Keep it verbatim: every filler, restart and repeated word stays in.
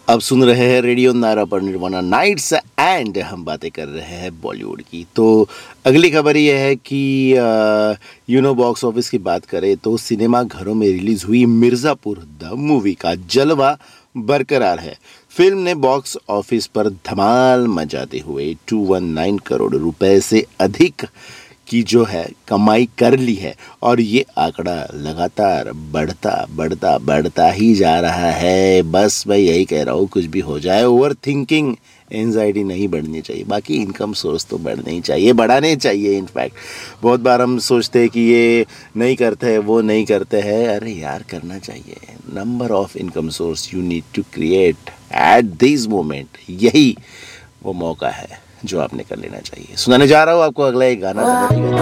अब सुन रहे हैं रेडियो नारा पर निर्वाणा नाइट्स एंड हम बातें कर रहे हैं बॉलीवुड की। तो अगली खबर ये है कि यू नो बॉक्स ऑफिस की बात करें तो सिनेमा घरों में रिलीज हुई मिर्ज़ापुर द मूवी का जलवा बरकरार है। फिल्म ने बॉक्स ऑफिस पर धमाल मचाते हुए दो सौ उन्नीस करोड़ रुपए से अधिक की जो है कमाई कर ली है और ये आंकड़ा लगातार बढ़ता बढ़ता बढ़ता ही जा रहा है। बस मैं यही कह रहा हूँ, कुछ भी हो जाए ओवर थिंकिंग एंजाइटी नहीं बढ़नी चाहिए, बाकी इनकम सोर्स तो बढ़ने ही चाहिए, बढ़ाने चाहिए। इनफैक्ट बहुत बार हम सोचते हैं कि ये नहीं करते हैं वो नहीं करते हैं, अरे यार करना चाहिए। Number of income source you need to create at this moment, यही वो मौका है जो आपने कर लेना चाहिए। सुनाने जा रहा हूँ आपको अगला एक गाना।